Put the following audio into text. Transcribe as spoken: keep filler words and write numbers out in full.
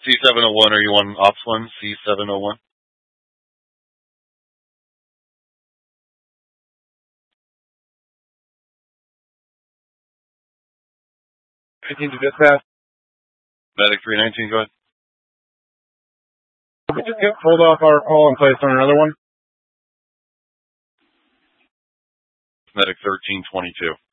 C seven oh one, are you on Ops one? C seven oh one? nineteen to dispatch. Medic three nineteen, go ahead. Can we just get, hold off our call and place on another one? Medic thirteen twenty-two.